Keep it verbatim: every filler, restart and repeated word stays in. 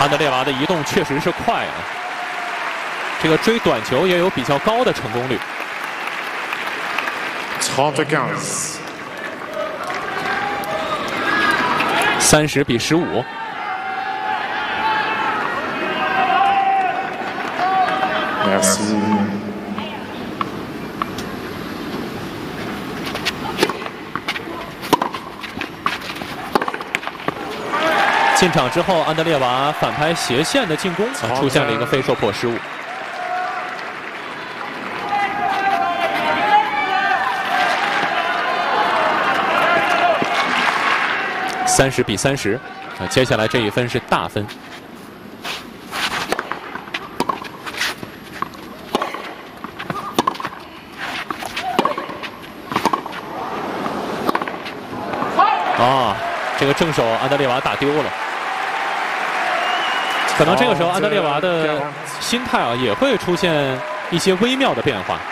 安德烈娃的移动确实是快啊，这个追短球也有比较高的成功率。三十比十五。 Merci. 进场之后，安德烈娃反拍斜线的进攻，啊、出现了一个非受迫失误。三十比三十，啊，接下来这一分是大分。啊，这个正手安德烈娃打丢了。可能这个时候安德烈娃的心态啊也会出现一些微妙的变化。